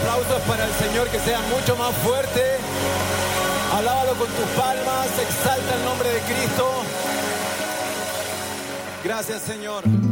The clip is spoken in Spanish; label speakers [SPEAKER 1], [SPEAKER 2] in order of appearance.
[SPEAKER 1] aplausos para el Señor que sean mucho más fuertes. Alábalo con tus palmas, exalta el nombre de Cristo. Gracias, Señor.